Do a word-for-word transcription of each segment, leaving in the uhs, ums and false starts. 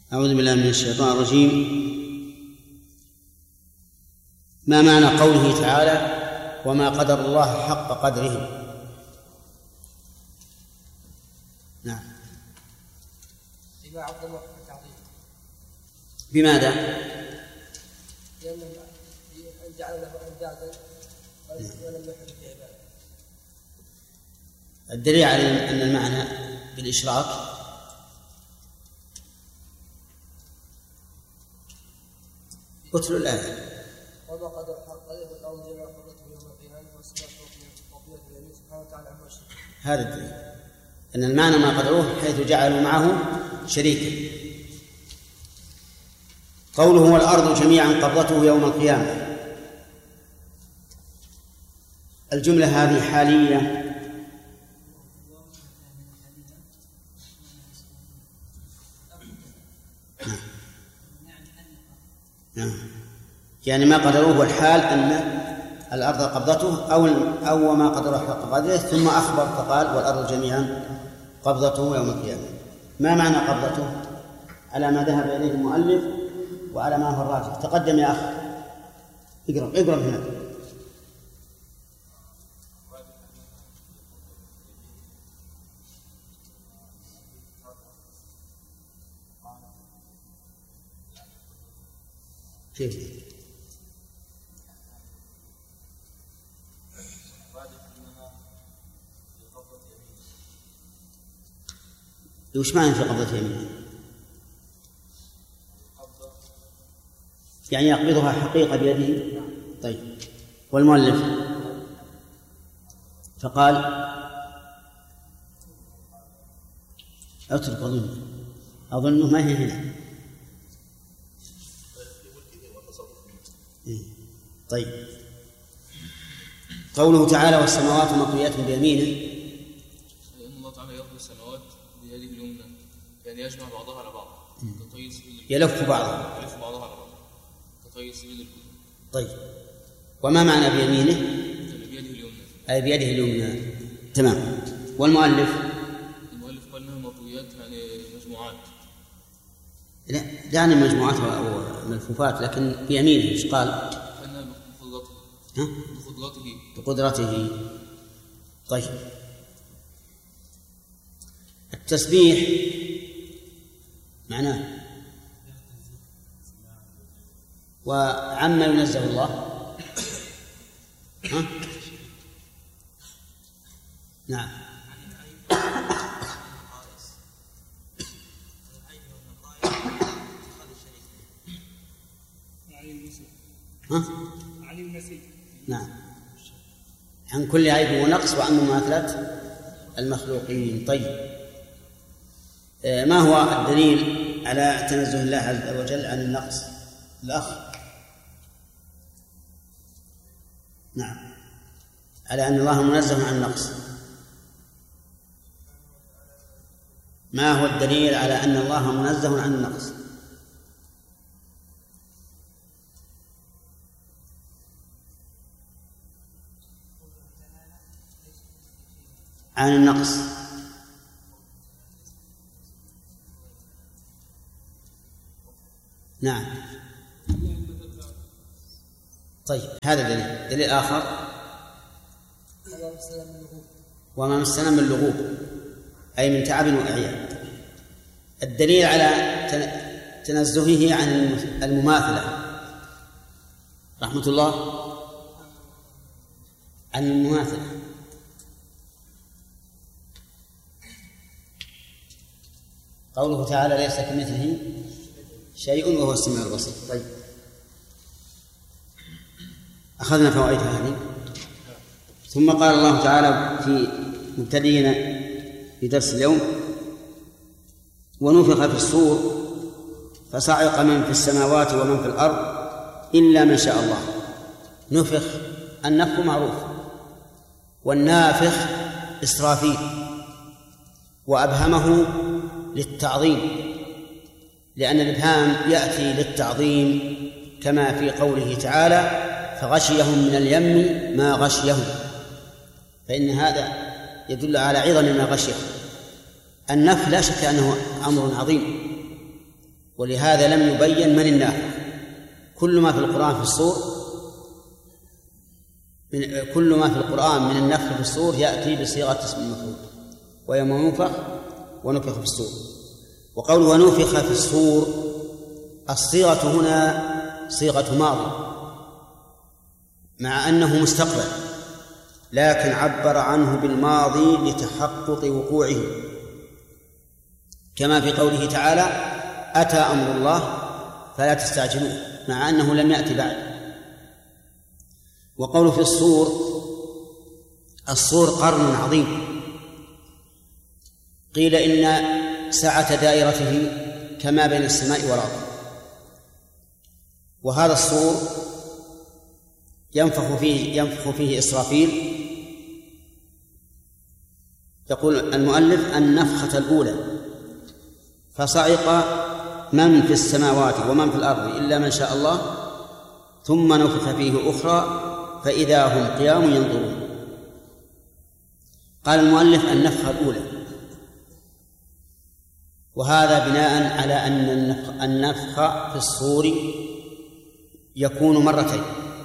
أعوذ بالله من الشيطان الرجيم. ما معنى قوله تعالى وما قدر الله حق قدره؟ نعم. بما عظمه التعظيم. بماذا؟ لأنه جعل له أندادا ولم يحل في عباده. الدليل على أن المعنى بالإشراك اتلوا الآية. وما قدر حق قدره والأرض جميعا قدرته يوم القيامة والسماء فوقية اليمين سبحانه وتعالى عما يشركون. هذا الدليل أن المعنى ما قدروه حيث جعلوا معه شريكا. قوله والأرض جميعا قبضته يوم القيامة، الجملة هذه حالية نعم. يعني ما قدروه الحال أن الأرض قبضته أو أو ما قدره حق قدره، ثم أخبر فقال والأرض جميعا قبضته يوم القيامة. ما معنى قبضته على ما ذهب إليه المؤلف وعلى ما هو الراجح؟ تقدم يا أخ، اقرأ اقرأ هنا. كيف؟ وش معنى في قبضة يمينه؟ يعني يقبضها حقيقة بيده. طيب، والمؤلف فقال أترك أظن أظنه ما هي هنا. طيب، قوله تعالى والسماوات مطويات بيمينه، لأن الله تعالى يقبض السماوات بيده اليمنى، يعني يجمع بعضها على بعض كطي سبيل الكتب. يلف بعضها يلف بعضها على بعض كطي سبيل الكتب. طيب، وما معنى بيمينه؟ بيده اليمنى، أي بيده اليمنى. تمام. والمؤلف المؤلف قال انها مطويات يعني مجموعات. لا دعني مجموعات أو ملفوفات، لكن بيمينه ايش قال؟ انها بقدرته. ها؟ بقدرته. بقدرته. طيب، التسبيح معناه وعما ينزه الله. ها؟ نعم. ها؟ نعم، عن كل عيب ونقص وعن مماثلة المخلوقين. طيب، ما هو الدليل على تنزه الله عز وجل عن النقص؟ الأخ. نعم، على أن الله منزه عن النقص. ما هو الدليل على أن الله منزه عن النقص؟ عن النقص. نعم. طيب، هذا دليل. دليل آخر وما مسنا من لغوب، أي من تعب وإعياء. الدليل على تنزهه عن المماثلة رحمة الله عن المماثلة. قوله تعالى ليس كمثله شيء وهو السميع البصير. طيب، أخذنا فوائد هذه. ثم قال الله تعالى في مبتدئنا في درس اليوم ونفخ في الصور فصعق من في السماوات ومن في الأرض إلا من شاء الله. نفخ، النفخ معروف، والنافخ إسرافيل، وأبهمه للتعظيم، لأن الإبهام يأتي للتعظيم كما في قوله تعالى فغشيهم من اليم ما غشيهم، فإن هذا يدل على عظم ما غشيهم. النفخ لا شك أنه أمر عظيم، ولهذا لم يبين من النافخ. كل ما في القرآن في الصور من كل ما في القرآن من النفخ في الصور يأتي بصيغة اسم المفعول، ويوم ينفخ ونفخ في الصور. وقول ونفخ في الصور الصيغة هنا صيغة ماضي مع أنه مستقبل، لكن عبر عنه بالماضي لتحقق وقوعه، كما في قوله تعالى أتى أمر الله فلا تستعجلوه، مع أنه لم يأتي بعد. وقول في الصور الصور قرن عظيم، قيل إن سعة دائرته كما بين السماء والأرض. وهذا الصور ينفخ فيه ينفخ فيه إسرافيل. يقول المؤلف النفخة الأولى فصعق من في السماوات ومن في الأرض إلا من شاء الله ثم نفخ فيه أخرى فإذا هم قيام ينظرون. قال المؤلف النفخة الأولى، وهذا بناء على أن النفخ في الصور يكون مرتين،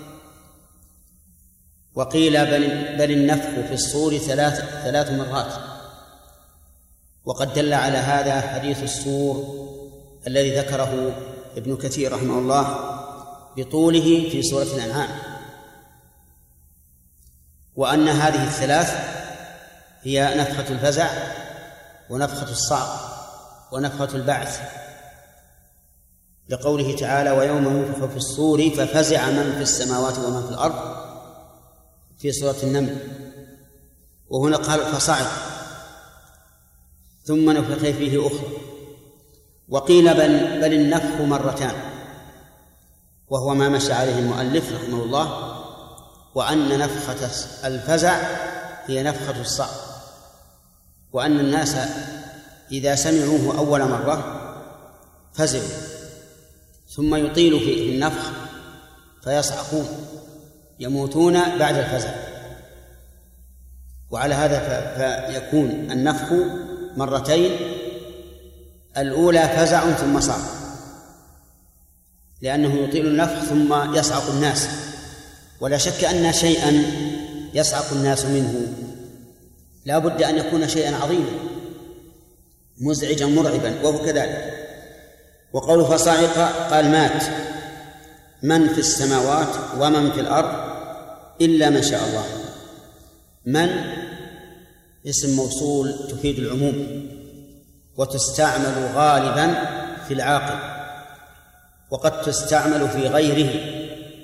وقيل بل النفخ في الصور ثلاث ثلاث مرات. وقد دل على هذا حديث الصور الذي ذكره ابن كثير رحمه الله بطوله في سورة الأنعام، وأن هذه الثلاث هي نفخة الفزع ونفخة الصعق ونفخة البعث، لقوله تعالى ويوم ينفخ في الصور ففزع من في السماوات ومن في الأرض في سورة النمل. وهنا قال فصعق ثم نفخ فيه أخرى. وقيل بل, بل النفخ مرتان، وهو ما مشى عليه المؤلف رحمه الله، وأن نفخة الفزع هي نفخة الصعق، وأن الناس إذا سمعوه أول مرة فزعوا ثم يطيل في النفخ فيصعقون يموتون بعد الفزع. وعلى هذا فيكون النفخ مرتين، الأولى فزع ثم صعق، لأنه يطيل النفخ ثم يصعق الناس، ولا شك أن شيئا يصعق الناس منه لا بد أن يكون شيئا عظيما مزعجا مرعبا، وهو كذلك. وقوله فصعق قال مات من في السماوات ومن في الأرض إلا من شاء الله. من اسم موصول تفيد العموم، وتستعمل غالبا في العاقل، وقد تستعمل في غيره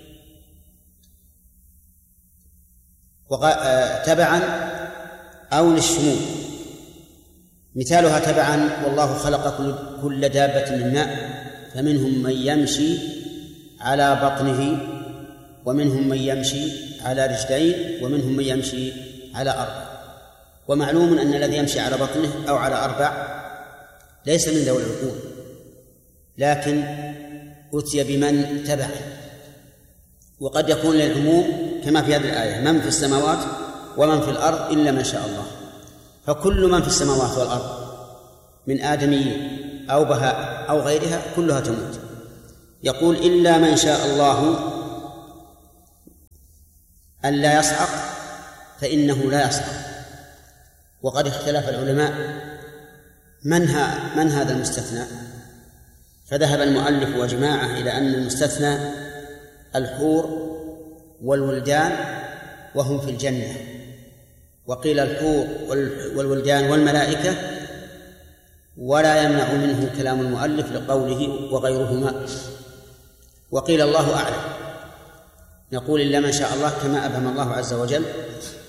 تبعا أو للشمول. مثالها تبعا والله خلق كل دابة من ماء فمنهم من يمشي على بطنه ومنهم من يمشي على رجلين ومنهم من يمشي على أربع. ومعلوم أن الذي يمشي على بطنه أو على أربع ليس من ذوي العقول، لكن أتي بمن تبع. وقد يكون للعموم كما في هذه الآية من في السماوات ومن في الأرض إلا من شاء الله، فكل من في السماوات والأرض من آدمي أو بهاء أو غيرها كلها تموت. يقول إلا من شاء الله أن لا يصعق فإنه لا يصعق. وقد اختلف العلماء من, ها من هذا المستثنى، فذهب المؤلف وجماعة إلى أن المستثنى الحور والولدان وهم في الجنة، وقيل الحور والولدان والملائكة، ولا يمنع منه كلام المؤلف لقوله وغيرهما. وقيل الله أعلم، نقول إلا من شاء الله كما أبهم الله عز وجل